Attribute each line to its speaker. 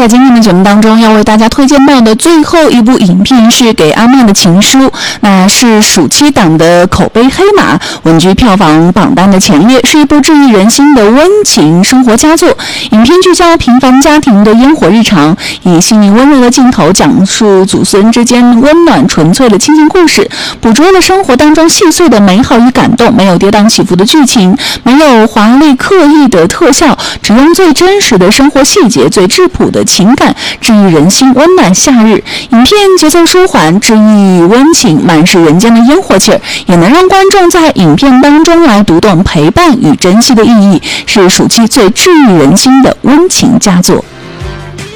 Speaker 1: 在今天的节目当中，要为大家推荐到的最后一部影片是《给阿曼的情书》，那是暑期档的口碑黑马，稳居票房榜单的前列，是一部治愈人心的温情生活佳作。影片聚焦平凡家庭的烟火日常，以细腻温柔的镜头讲述祖孙之间温暖纯粹的亲情故事，捕捉了生活当中细碎的美好与感动，没有跌宕起伏的剧情，没有华丽刻意的特效，只用最真实的生活细节、最质朴的情感，治愈人心，温暖夏日。影片节奏舒缓，治愈温情，满是人间的烟火气儿，也能让观众在影片当中来读懂陪伴与珍惜的意义，是暑期最治愈人心的温情佳作。